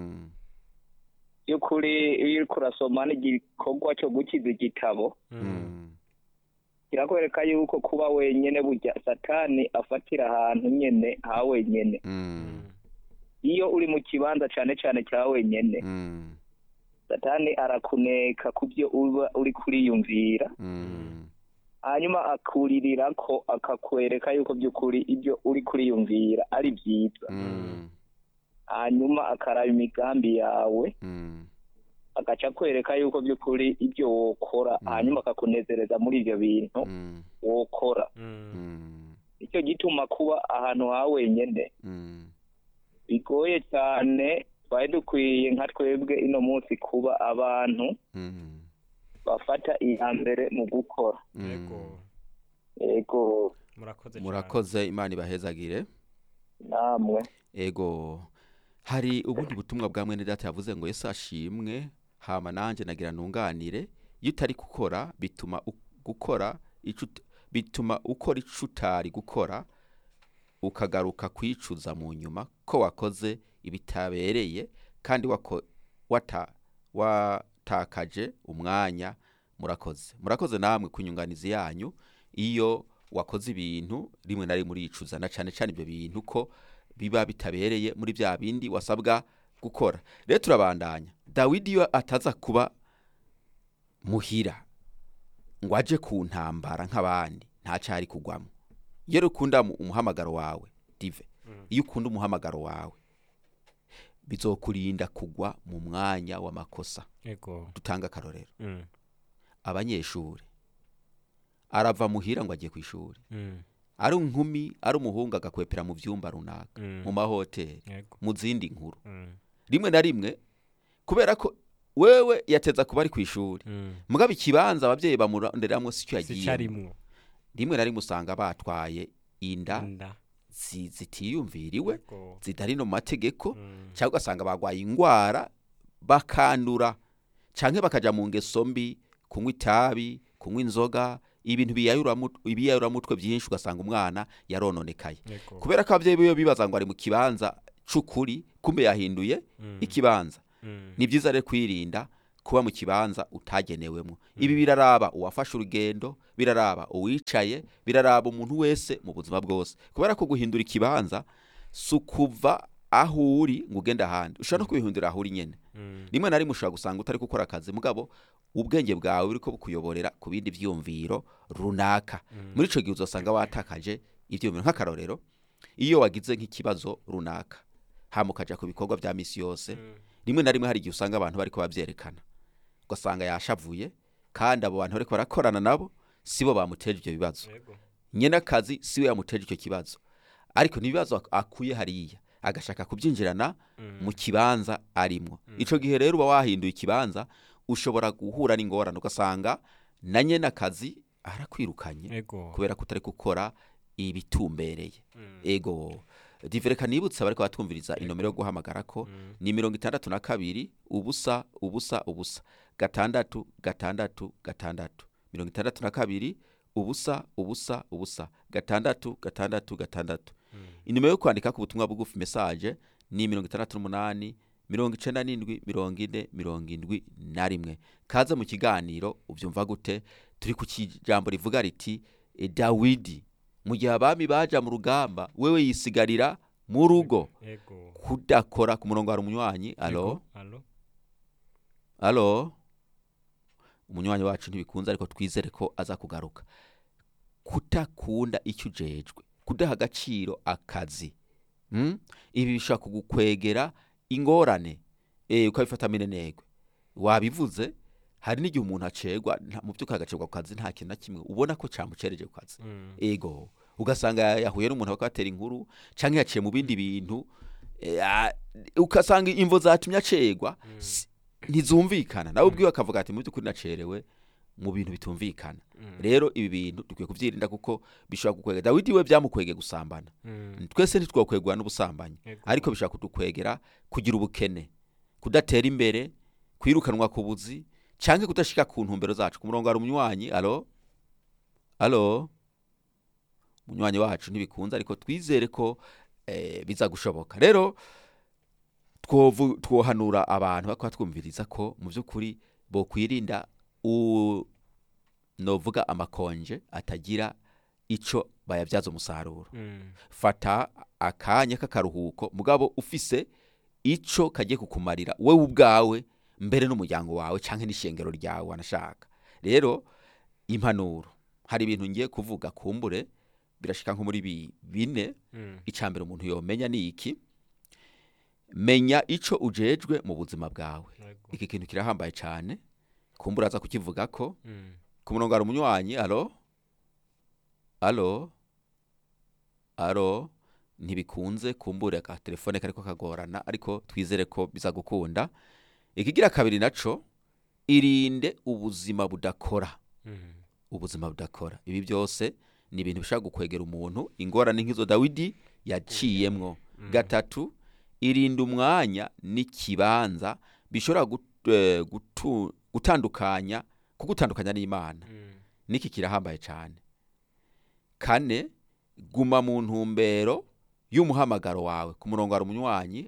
Yo kuri iyo kurasoma n'igikorwa cyo gukiza igitabo. Kirakwereka yuko kuba wenyene burya satani afatira ahantu nyene ha wenyene. Iyo uri mu kibanza cyane cya wenyene satani arakuneka kubyo uba uri kuriyumvira hanyuma akuririra ko akakwereka yuko by'ukuri ibyo uri kuriyumvira ari byiza hanyuma akaraba imigambi yawe agaca kwereka yuko by'ukuri ibyo wokora hanyuma akakunezereza muri ibyo bintu wokora. Icyo gituma kuba ahantu ha wenyene bigoye cyane. Twari dukwiye nka twebwe ino munsi kuba abantu bafata iyambere mu gukora. Ego murakoze Imana ibahezagire namwe. Ego hari ubundi butumwa bwa mwene data yavuze ngo Yesu ashimwe hama nanje nagira ntunganire iyo utari gukora bituma ukora icutari gukora ukagaruka kwicuza mu nyuma ko wakoze ibitabereye kandi watakaje umwanya. Murakoze namwe kunyunganizi yanyu. Iyo wakoze ibintu rimwe na rimwe uricuza na cyane ibyo bintu ko biba bitabereye muri bya bindi wasabwa gukora. Rero turabandanya. Dawidi yo ataza kuba muhira ngo aje ku ntambara nk'abandi nta cyari kugwamo. Iyo ukunda umuhamagaro wawe dive, iyo ukunda umuhamagaro wawe bizokurinda kugwa mu mwanya w'amakosa. Dutanga karorero. Abanyeshuri arava muhira ngo agiye ku ishuri. Ari inkumi ari umuhungu agakwepera mu vyumba runaka mu mahoteli mu zindi nkuru. Rimwe na rimwe kubera ko wewe yateza kuba ari ku ishuri mugabo ikibanza abavyeyi bamuronderamwo sicyo yagiye. Rimwe na rimwe usanga batwaye inda zitiyumviriwe zitari no mategeko cyangwa ugasanga bagwaye ingwara bakandura canke bakaja mu ngeso mbi, kunywa itabi, kunywa inzoga, ibintu biyayura mutwe byinshi ugasanga umwana yarononekaye Yego. kubera ko abavyeyi biyo bibaza ngo ari mu kibanza c'ukuri kumbe yahinduye ikibanza ni byiza rero kwirinda kuba mu kibanza utagenewemo ibi biraraba uwafashe urugendo biraraba uwicaye biraraba umuntu wese mu buzima bwose kubera ko guhindura ikibanza sukuva aho uri ngo ugenda ahandi ushobora no kwihindura aho uri nyene rimwe na rimwe ushobora gusanga utari gukora akazi mugabo ubwenge bwawe buriko bukuyoborera ku bindi vyumviro runaka muri ico gihe uzosanga watakaje ivyumviro nk'akarorero iyo wagize nk'ikibazo runaka hamukaja ku bikorwa vya misi yose rimwe na rimwe hari igihe usanga abantu bariko bavyerekana ugasanga yashavuye kandi abo bantu bariko barakorana nabo sibo bamuteje ivyo bibazo nyene akazi siwe yamuteje icyo kibazo ariko nibibazo akuye hariya agashaka kubyinjirana mu kibanza arimwo ico gihe rero uba wahinduye ikibanza ushobora guhura n'ingorane ugasanga na nyene akazi arakwirukanye kubera kutari gukora ibitumbereye ego divereka nibutsa bariko batumviriza inomero yo guhamagara ko ni 62 ubusa ubusa ubusa gatandatu gatandatu gatandatu 62 ubusa ubusa ubusa gatandatu gatandatu gatandatu inomero yo kwandika ku butumwa bugufi message ni 68 97 kaza mu kiganiro uvyumva gute turi ku kijambo rivuga riti Dawidi mu gihe abami baja mu rugamba wewe yisigarira mu rugo kudakora ku murongo hari umunywanyi alo umunywanyi wacu ntibikunze ariko twizere ko aza kugaruka kutakunda icyo ujejwe kudaha agaciro akazi ibi bishaka kugukwegera ingorane ukabifata minenegwe wabivuze hari n'igihe umuntu acegwa mu byuka agacegwa ku kazi nta kintu na kimwe ubona ko camucereje ku kazi ego ugasanga yahuye n'umuntu bakatera inkuru canke yaciye mu bindi bintu ukasanga imvo zatumye acegwa ntizumvikana nawe ubwiwe akavuga ati mu byukuri nacerewe mu bintu bitumvikana rero ibi bintu dukwiye kuvyirinda kuko bishobora gukwega Dawidi we byamukwege gusambana twese ntitwokwegwa n'ubusambanyi ariko bishobora kudukwegera kugira ubukene kudatera imbere kwirukanwa ku buzi canke kudashika ku ntumbero zacu ku murongo hari umunywanyi alo umunywanyi wacu ntibikunze ariko twizere ko biza gushoboka rero twohanura abantu bakwa twumviriza ko mu byukuri bo kwirinda novuga amakonje atagira ico bayabyaza umusaruro fata akanya k'akaruhuko mugabo ufise ico kagiye kukumarira wewe ubwawe mbere n'umuryango wawe canke n'ishengero ryawe wanashaka rero impanuro hari ibintu ngiye kuvuga kumbure birashika nko muri bine icambere umuntu yomenya ni iki menya ico ujejwe mu buzima bwawe iki kintu kirahambaye cyane kumbura aza kukivuga ko ku murongo hari umunywanyi alo ntibikunze kumbura ka telefone kariko kagorana ariko twizere ko biza gukunda ikigira kabiri naco irinde ubuzima budakora ubuzima budakora ibi byose ni ibintu bishaka gukwegera umuntu ingorane nk'izo Dawidi yaciyemwo gatatu irinde umwanya n'ikibanza bishobora gutandukanya n'Imana niki kirahambaye cyane kane guma mu ntumbero y'umuhamagaro wawe ku murongo hari umunywanyi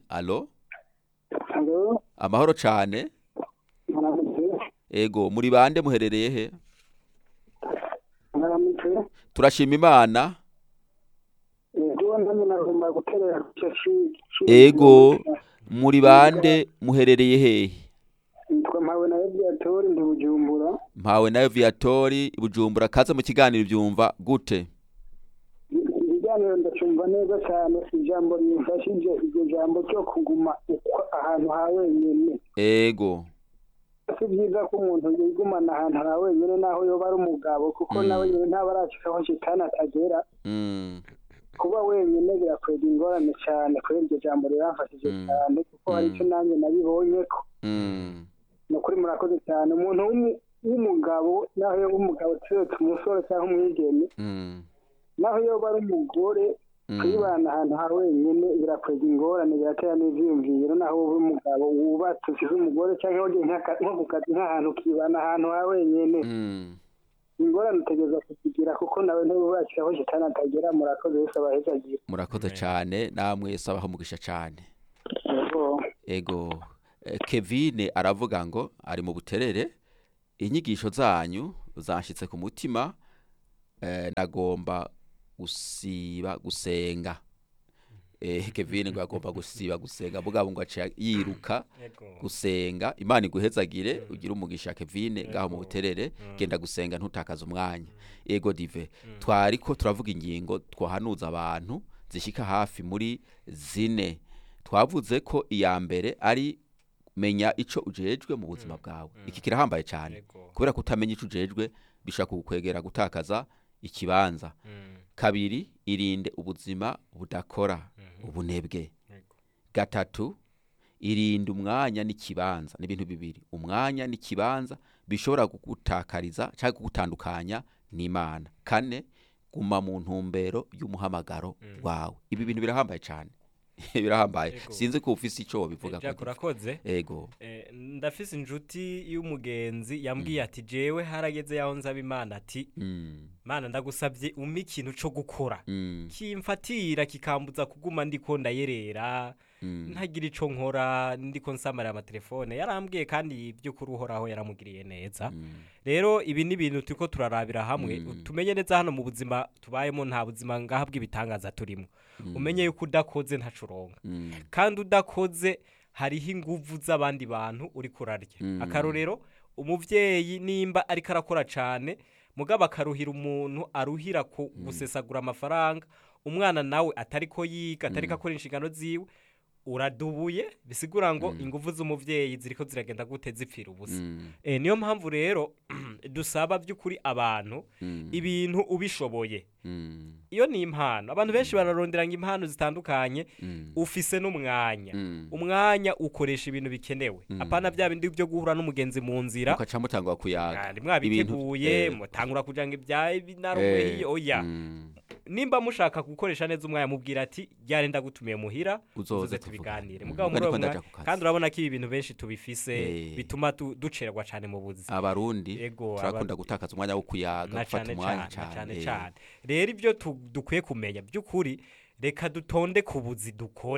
amahoro cyane ego muri bande muherereye he turashima Imana ego muri bande muherereye hehe mpawe nayo Viatori Bujumbura kaza mu kiganiro byumva gute ikiganiro ndacumva neza cyane ijambo rimfashije iryo jambo cyo kuguma ahantu ha wenyine ego si byiza ko umuntu yigumana ahantu ha wenyine naho yoba ari umugabo kuko nawe nyine ntabarashikaho shitani atagera kuba wenyine birakwega ingorane cyane kubera iryo jambo riramfashije cyane kuko hari icyo nanjye nabibonye ko nukuri murakoze cyane umuntu w'umugabo naho yoba umugabo turetse umusore cyangwa umwigeme naho yoba ari umugore kwibana ahantu ha wenyine birakwega ingorane biratera n'ivyiyumviro naho wowe umugabo wubatse usize umugore cyangwa wagiye nko ku kazi nk'ahantu ukibana ahantu ha wenyine ingorane utegereza kuzigira kuko nawe ntububakiraho shitani atagera. Murakoze wese abahezagira. murakoze cyane namwe sabaho mugisha cyane. Ego Kevin aravuga ngo ari mu buterere, inyigisho zanyu zanshitse ku mutima, nagomba gusiba gusenga. Kevin ngo agomba gusiba gusenga, mugabo ngo aca yiruka gusenga. Imana iguhezagire ugira umugisha Kevin ngaho mu buterere, genda gusenga ntutakaza umwanya. Ego Dive twariko turavuga ingingo twahanuza abantu zishika hafi muri zine. Twavuze ko iya mbere ari menya ico ujejwe mu buzima bwawe. Iki kirahambaye cyane kubera kutamenya ico ujejwe bishaka kukwegera gutakaza ikibanza. Kabiri, irinde ubuzima budakora ubunebwe. Gatatu, irinde umwanya n'ikibanza. Ni ibintu bibiri, umwanya n'ikibanza bishobora kugutakariza cyangwa kugutandukanya n'Imana. Kane, guma mu ntumbero y'umuhamagaro wawe. Ibi bintu birahambaye cyane. Birahambaye. Sinzi ko ufise ico bivuga ko. Urakoze. Ego. Ndafise injuti y'umugenzi yambwiye ati jewe harageze yaho nzaba Imana ati Mana ndagusabye umpa ikintu co gukora. Kimfatira kikambuza kuguma ndiko ndayerera. Ntagira ico nkora ndiko nsamara amatelefone. Yarambwiye kandi ibyo kuruhoraho yaramugiriye neza. Rero ibi ni ibintu turiko turarabira hamwe. Tumenye neza hano mu buzima tubayemo nta buzima ngaha bw'ibitangaza turimo. Umenye yuko udakoze ntacuronga. Kandi udakoze hariho inguvu z'abandi bantu uri kurarya. Akarorero umuvyeyi nimba ariko arakora cyane mugabo akaruhira umuntu aruhira ku gusesagura amafaranga, umwana nawe atariko yiga atariko akora inshingano ziwe, uradubuye bisigura ngo inguvu z'umuvyeyi ziriko ziragenda gute zipfira ubusa. Niyo mpamvu rero dusaba by'ukuri abantu ibintu ubishoboye. Iyo ni impano. Abantu benshi bararonderanga impano zitandukanye, ufise n'umwanya. Umwanya ukoresha ibintu bikenewe. Apana bya bindi byo guhura n'umugenzi mu nzira. Ukaca mutangwa kuyaga. Mwabiteguye mutangura kujanga ibyaye binarumwe oya. Nimba mushaka gukoresha neza umwanya mubwira ati yarenda gutumiye muhira uzoze tubiganire. Mugabo muri kandi urabona ko ibi bintu benshi tubifise bituma ducerwa cyane mu buzi. Abarundi turakunda gutakaza umwanya wo kuyaga gufata umwanya cyane. Rero ibyo dukwiye kumenya by'ukuri reka dutonde ku buzi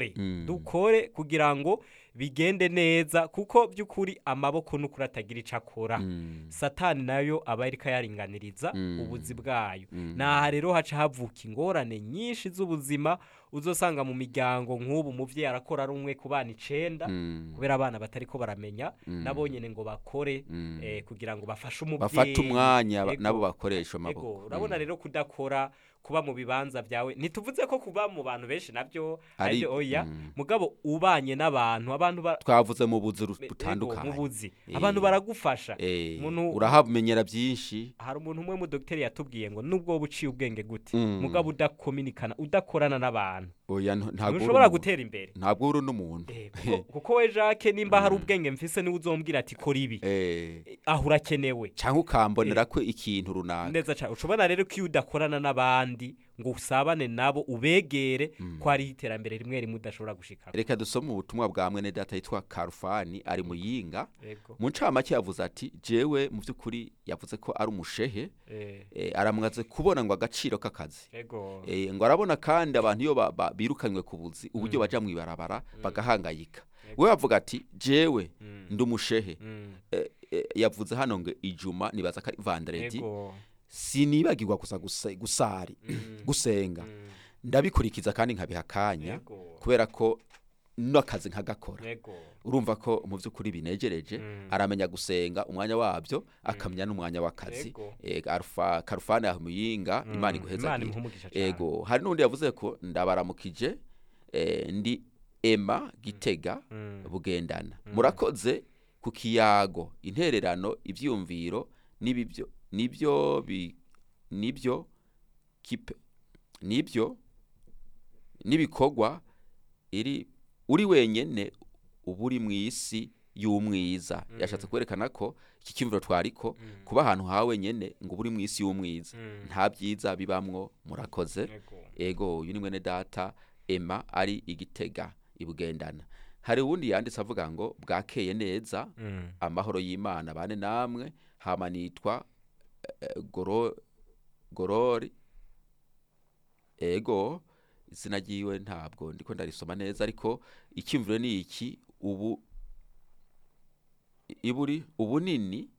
dukore kugira ngo bigende neza, kuko by'ukuri amaboko n'ukuri atagira ico akora. Satani nayo aba ariko yaringaniriza ubuzi bwayo. Naha rero haca havuka ingorane nyinshi z'ubuzima, uzosanga mu miryango nk'ubu umuvyeyi arakora ari umwe ku bana 9 kubera abana batariko baramenya nabo nyene ngo bakore kugira ngo bafashe umuvyeyi bafata umwanya nabo bakoresha amaboko. Urabona rero kudakora kuba mu bibanza byawe ntituvuze ko kuba mu bantu benshi nabyo ari oya, mugabo ubanye n'abantu twavuze mu buzi butandukanye. Mu buzi abantu baragufasha, umuntu urahamenyera byinshi. Hari umuntu umwe mu docteur yatubwiye ngo nubwo buciye ubwenge gute mugabo udakominikana udakorana n'abantu oya ntabwo ushobora gutera imbere. Ntabwo uri n'umuntu kuko we Jacques nimba hari ubwenge mfise ni uzombwira ati kora ibi aho urakenewe cyangwa ukambonera ko ikintu runaka neza cyane. Ushobora rero ko udakorana n'abandi ngo usabane nabo ubegere ko ari iterambere rimwe rimwe udashobora gushika. Reka dusome ubutumwa bwa mwene data yitwa Karufani ari Muyinga. Mu ncamake yavuze ati jewe mu by'ukuri yavuze ko ari umushehe, aramwaze kubona ngo agaciro k'akazi, ngo arabona kandi abantu iyo birukanywe ku buzi uburyo baja mu ibarabara bagahangayika. We bavuga ati jewe ndi umushehe. Yavuze hano ngo ijuma nibaza ko ari vendredi, sinibagirwa gusari gusenga ndabikurikiza kandi nkabihakanya kubera ko n'akazi nkagakora. Urumva ko mu by'ukuri binejereje, aramenya gusenga umwanya wabyo akamenya n'umwanya w'akazi. Karufani ya Muyinga, Imana iguheza. Ego hari n'undi yavuze ko ndabaramukije ndi Emma Gitega Bugendana. Murakoze ku kiyago, intererano, ivyumviro nibikogwa uri wenyene uburi mu isi y'umwiza. Yashatse kwerekana ko iki kimviro twariko kuba ahantu hawe nyene ngo uburi mu isi y'umwiza nta byiza bibamwo. Murakoze. Ego uyu ni mwene data Emma ari Igitega Ibugendana. Hari uwundi yanditse avuga ngo bwakeye neza, amahoro y'Imana bane namwe, hama nitwa gorori ego izina ryiwe ntabwo ndiko ndarisoma neza ariko icyumviro ni iki ubunini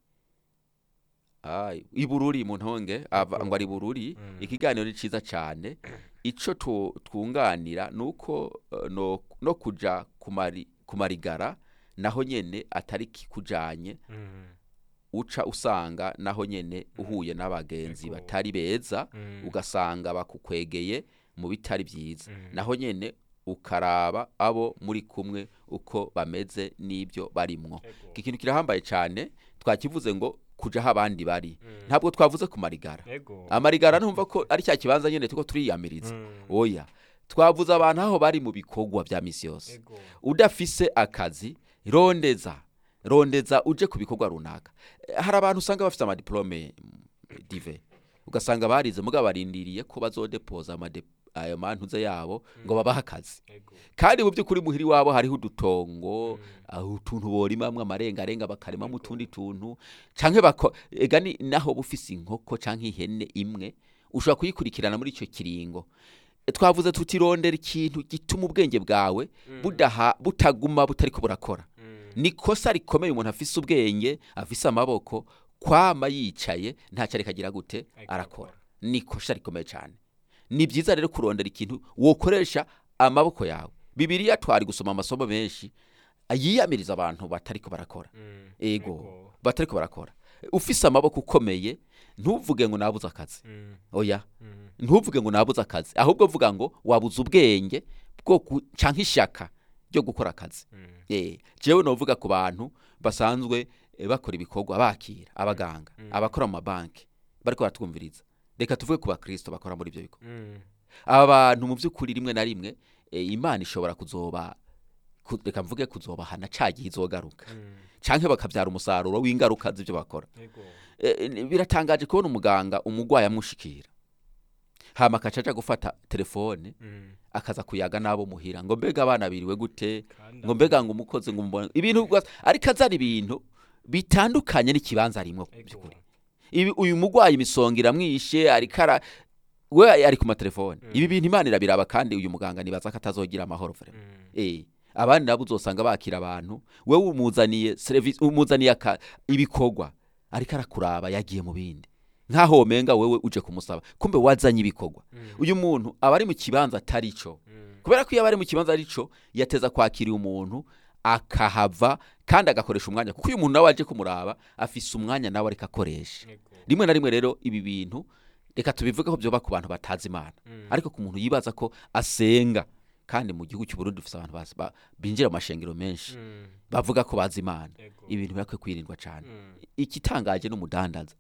ibururi mu ntonge ngo ari bururi ikiganiro ni ciza cyane ico twunganira nuko no kuja kumarigara naho nyene atari kikujanye uca usanga naho nyene uhuye n'abagenzi batari beza ugasanga bakukwegeye mu bitari byiza naho nyene ukaraba abo muri kumwe uko bameze n'ibyo barimwo ikintu kirahambaye cyane twakivuze ngo kuja aho abandi bari ntabwo twavuze ku marigara amarigara ntumva ko ari cya kibanza nyene tuko turiyamiriza oya twavuze abantu aho bari mu bikorwa bya misi yose udafise akazi rondeza uje ku bikorwa runaka hari abantu usanga bafite amadiplome dive ugasanga barize mugabo barindiriye ko bazodepoza ayo mantuze yabo ngo babaha akazi kandi mu by'ukuri muhiri wabo hariho udutongo utuntu borimamwe amarengarenga bakarimamo utundi tuntu canke egani naho bufise inkoko canke ihene imwe ushobora kuyikurikirana muri ico kiringo twavuze tutirondera ikintu gituma ubwenge bwawe butaguma butariko burakora nikosa rikomeye umuntu afise ubwenge afise amaboko kwama yicaye ntacyo arekagira gute arakora nikosa rikomeye cyane ni byiza rero kurondera ikintu wokoresha amaboko yawe Bibiliya twari gusoma amasomo menshi yiyamiriza abantu batariko barakora ego batariko barakora ufise amaboko ukomeye ntuvuge ngo nabuze akazi oya ntuvuge ngo nabuze akazi ahubwo vuga ngo wabuze ubwenge bwo canke ishaka ryo gukora akazi jewe novuga ku bantu basanzwe bakora ibikorwa bakira abaganga abakora mu mabanki bariko batwumviriza reka tuvuge ku bakristo bakora muri ibyo bigo abantu mu by'ukuri rimwe na rimwe Imana ishobora kuzoba reka mvuge kuzobahana cagiye izogaruka canke bakavyara umusaruro w'ingaruka z'ibyo bakora biratangaje kubona umuganga umugwayi amushikira hama akacaca gufata telefone akaza kuyaga nabo muhira ngo mbega abana biriwe gute ngo mbega ngo umukozi ngo mbona ibintu ariko azana ibintu bitandukanye n'ikibanza rimwe by'ukuri uyu mugwayi imisongira mwishe arikara we ari ku matelefone ibi bintu Imana irabiraba kandi uyu muganga nibaza ko atazogira amahoro vraiment abandi nabo uzosanga bakira abantu wewe umuzaniye service umuzaniye ibikorwa ariko arakuraba yagiye mu bindi nkaho omenga wewe uje kumusaba kumbe wazanye ibikorwa uyu muntu abari mu kibanza atarico kubera ko yabari mu kibanza arico yateza kwakira umuntu akahava kandi agakoresha umwanya kuko uyu muntu nawe aje kumuraba afise umwanya nawe ariko akoresha rimwe na rimwe rero ibi bintu reka tubivuge ko byoba ku bantu batazi Imana ariko ku muntu yibaza ko asenga kandi mu gihugu cy'u Burundi dufise abantu binjira mu mashengero menshi bavuga ko bazi Imana ibintu birakwiye kwirindwa cyane ikitangaje n'umudandaza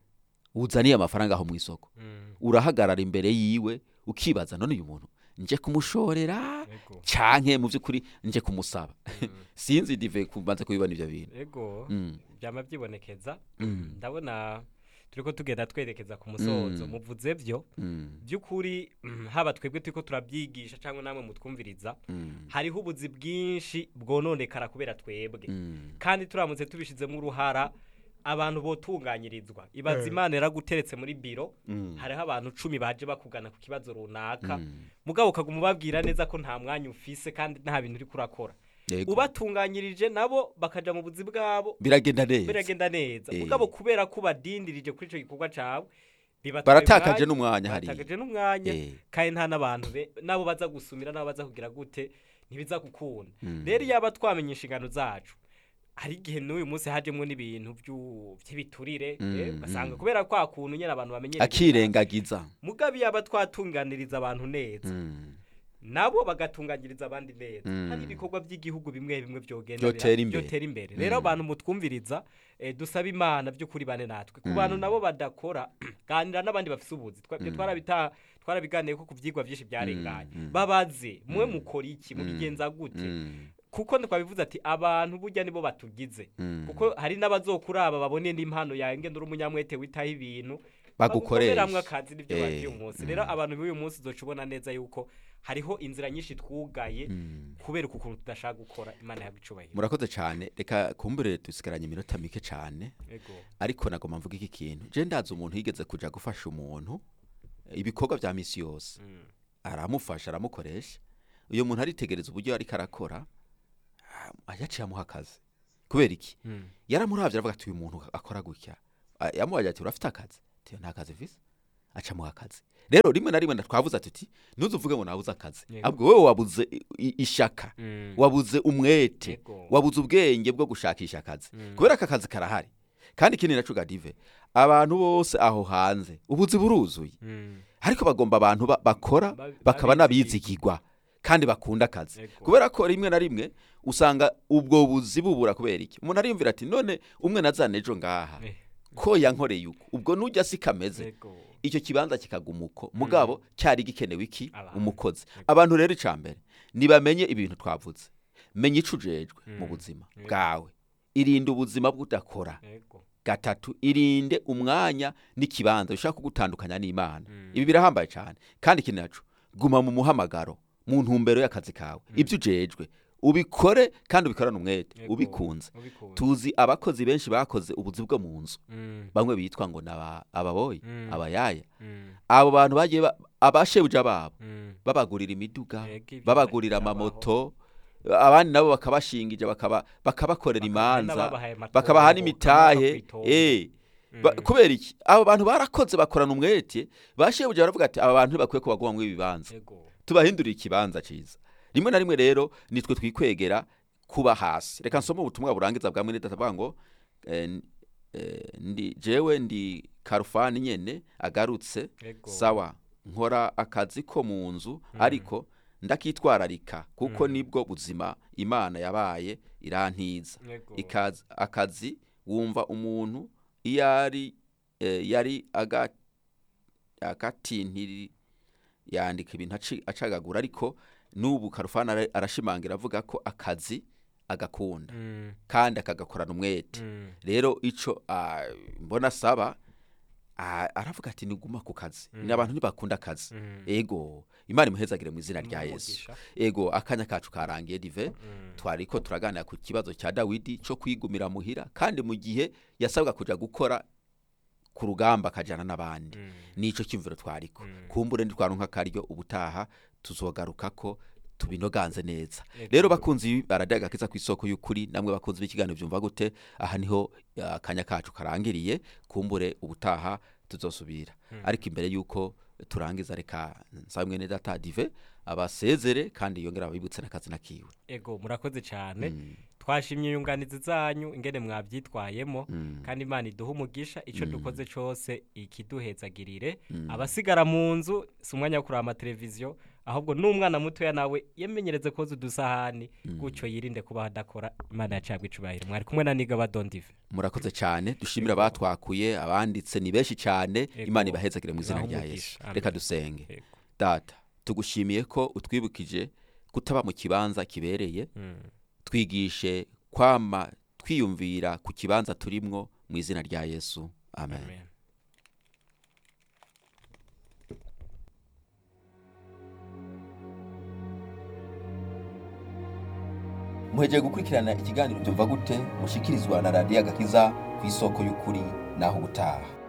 uzaniye amafaranga aho mu isoko urahagarara imbere yiwe ukibaza none uyu muntu nje kumushorera canke mu by'ukuri nje kumusaba sinzi dive kubanza kubibona ivyo bintu ego byama byibonekeza ndabona turiko tugenda twerekeza ku musozo muvuze byo by'ukuri haba twebwe turiko turabyigisha cyangwa namwe mutwumviriza hariho ubuzi bwinshi bwononekara kubera twebwe kandi turamutse tubishizemo uruhara abantu botunganyirizwa ibaza Imana yaraguteretse muri biro hariho abantu 10 baje bakugana ku kibazo runaka mugabo ukaguma ubabwira neza ko nta mwanya ufise kandi nta bintu uri kurakora ubatunganyirije nabo bakaja mu buzi bwabo biragenda neza mugabo kubera ko badindirije kuri ico gikorwa cawe baratakaje n'umwanya hari kandi nta nabantu nabo baza gusumira nabo baza kugira gute ntibiza gukunda rero yaba twamenyesha ingano zacu hari igihe n'uyu munsi hajemwe n'ibintu by'ibiturire basanga kubera kwa kuntu nyene abantu bamenyereye akirengagiza mugabi yaba twatunganiriza abantu neza nabo bagatunganyiriza abandi neza hari ibikorwa by'igihugu bimwe bimwe byotera imbere rero abantu mutwumviriza dusaba Imana by'ukuri bane natwe ku bantu nabo badakora ganira n'abandi bafise ubuzi twarabiganiye ko kuvyigwa byinshi byarenganye babaze mwe mukora iki mubigenza gute kuko twabivuze ati abantu burya nibo batugize kuko hari n'abazokuraba babone n'impano yawe ngende uri umunyamwete witaho ibintu bagukoresha akazi nibyo bagiye umunsi rero abantu b'uyu munsi uzocubona neza yuko hariho inzira nyinshi twugaye kubera ukuntu tudashaka gukora Imana yabicubahira. Murakoze cyane, reka kumbure dusigaranye iminota mike cyane, ariko nagomba mvuga iki kintu. Je ndaza umuntu yigeze kuja gufasha umuntu ibikorwa bya misi yose, aramufasha aramukoresha, uyo muntu aritegereza uburyo ari karakora, ayaciye amuha akazi. Kubera iki? Yaramuravye aravuga ati uyu muntu akora gutya, yamubaje ati urafite akazi? Ati nta kazi vise, aca muha akazi. Rero rimwe na rimwe twavuze ati ntuzuvuge ngo nabuze akazi, ahubwo wewe wabuze ishaka, wabuze umwete, wabuze ubwenge bwo gushakisha akazi, kubera aka kazi karahari. Kandi ikindi naco Gadive, abantu bose aho hanze ubuzi buruzuye, ariko bagomba abantu bakora bakaba nabizigirwa kandi bakunda akazi. Kubera ko rimwe na rimwe usanga ubwo buzi bubura. Kubera iki? Umuntu ariyumvira ati none umwe nazane ejo ngaha ko yankoreye uko, ubwo nujya sikameze icyo kibanza kikagumuko mugabo cyari gikenewe iki umukozi. Abantu rero icambere nibamenye ibintu twavuze, menye icujejwe mu buzima bwawe, irinde ubuzima bw'udakora. Gatatu, irinde umwanya n'ikibanza ushaka kugutandukanya n'Imana. Ibi birahambaye cyane. Kandi ikindi naco, guma mu muhamagaro, mu ntumbero y'akazi kawe, ibyo ujejwe ubikore kandi ubikorane umwete ubikunze. Tuzi abakozi benshi bakoze ubuzi bwo mu nzu, bamwe bitwa ngo ababoyi, abayaya. Abo bantu bagiye abashebuja babo babagurira imiduga, babagurira amamoto, abandi nabo bakabashingije bakabakorera imanza, bakabaha n'imitahe. Kubera iki? Abo bantu barakoze bakorana umwete, bashebuja baravuga ati aba bantu bakwiye kubagwa mu ibibanza, tubahindurira ikibanza ciza. Rimwe na rimwe rero nitwe twikwegera kuba hasi. Reka nsome ubutumwa burangiza bwa mwene data ngo ndi Karufani nyene agarutse, sawa nkora akazi ko mu nzu, ariko ndakitwararika kuko nibwo buzima Imana yabaye irantiza. Akazi wumva umuntu iyari yari agatintiri yandika ibintu acagagura, ariko nubu Karufana arashimangira avuga ko akazi agakunda kandi akagakorana umwete. Rero ico mbona saba aravuga ati niguma ku kazi, n'abantu ntibakunda akazi. Ego Imana imuhezagire mu izina rya Yesu. Ego akanya kacu karangiye Dive, twariko turaganira ku kibazo cya Dawidi cyo kwigumira muhira, kandi mu gihe yasabwa kuja gukora ku rugamba kajana n'abandi. Nico kimviro twariko kumbure ndi twaronka karyo ubutaha tuzogaruka ko tubinoganze neza. Rero bakunzi baradaga kiza ku isoko y'ukuri, namwe bakunzi b'ikiganiro byumva gute, aha niho akanya kacu karangiriye, kumbure ubutaha tuzosubira. Ariko imbere yuko turangiza reka nsamwe ne data Dive abasezere kandi yongera abibutse nakazi nakiwe. Ego murakoze cyane. Twashimye yunganizi zanyu ingene mwabyitwayemo, kandi Imana iduha umugisha ico dukoze cyose ikiduhezagirire. Abasigara mu nzu si umwanya wo kuraba televiziyo, ahubwo n'umwana muto ya nawe yemenyereze koza udusahani gucyo yirinde kuba hadakora. Imana yacabwe icubahiro. Mwari kumwe na Niga Badondive. Murakoze cyane, dushimira batwakuye, abanditse ni benshi cyane. Imana ibahezagire mu izina rya Yesu. Reka dusenge. Data, tugushimiye ko utwibukije kutaba mu kibanza kibereye, twigishe kwama twiyumvira ku kibanza turimwo mu izina rya Yesu. Amen. Muheje gukurikirana ikiganiro byumva gute mushikirizwa na Radio Agakiza ku isoko y'ukuri naho gutaha.